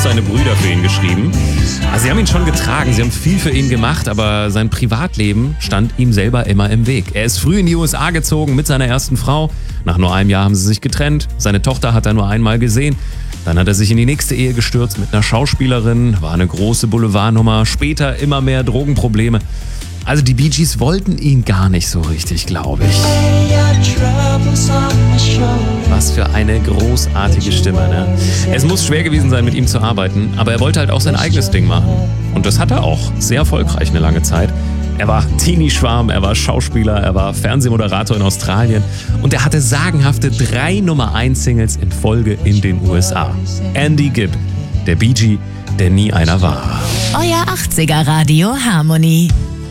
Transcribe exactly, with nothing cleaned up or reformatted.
seine Brüder für ihn geschrieben. Also sie haben ihn schon getragen, sie haben viel für ihn gemacht, aber sein Privatleben stand ihm selber immer im Weg. Er ist früh in die U S A gezogen mit seiner ersten Frau. Nach nur einem Jahr haben sie sich getrennt. Seine Tochter hat er nur einmal gesehen. Dann hat er sich in die nächste Ehe gestürzt mit einer Schauspielerin, war eine große Boulevardnummer, später immer mehr Drogenprobleme. Also die Bee Gees wollten ihn gar nicht so richtig, glaube ich. Was für eine großartige Stimme, ne? Es muss schwer gewesen sein, mit ihm zu arbeiten, aber er wollte halt auch sein eigenes Ding machen. Und das hat er auch. Sehr erfolgreich eine lange Zeit. Er war Teenie-Schwarm, er war Schauspieler, er war Fernsehmoderator in Australien und er hatte sagenhafte drei Nummer eins Singles in Folge in den U S A. Andy Gibb, der Bee Gee, der nie einer war. Euer achtziger Radio Harmony.